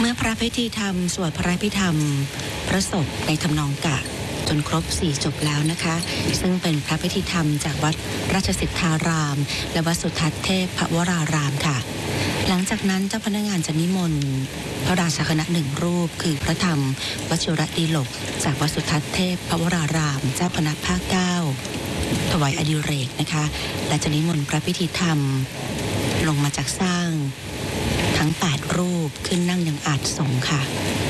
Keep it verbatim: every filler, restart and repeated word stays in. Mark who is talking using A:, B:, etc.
A: เมื่อพระพิธีธรรมสวดพระพิธรรมพระศพในทำนองกะจนครบสี่จบแล้วนะคะซึ่งเป็นพระพิธีธรรมจากวัดราชสิทธารามและวัดสุทัศน์เทพวรารามค่ะหลังจากนั้นเจ้าพนักงานจะนิมนต์พระราชาคณะหนึ่งรูปคือพระธรรมวชิรดีลกจากวัดสุทัศน์เทพวรารามเจ้าคณะภาคเก้าถวายอดิเรกนะคะและจะนิมนต์พระพิธีธรรมลงมาจากสร้างทั้งแปดรูปขึ้นนั่งยังอาจสงฆ์ค่ะ